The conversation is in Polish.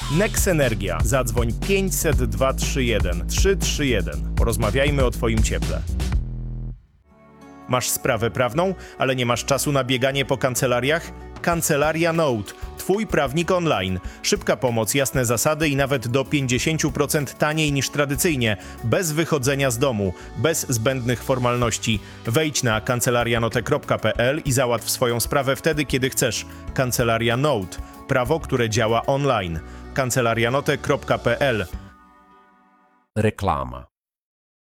Nex Energia. Zadzwoń 500 231 331. Porozmawiajmy o Twoim cieple. Masz sprawę prawną, ale nie masz czasu na bieganie po kancelariach? Kancelaria Note. Twój prawnik online. Szybka pomoc, jasne zasady i nawet do 50% taniej niż tradycyjnie. Bez wychodzenia z domu, bez zbędnych formalności. Wejdź na kancelarianote.pl i załatw swoją sprawę wtedy, kiedy chcesz. Kancelaria Note. Prawo, które działa online. kancelarianote.pl. Reklama.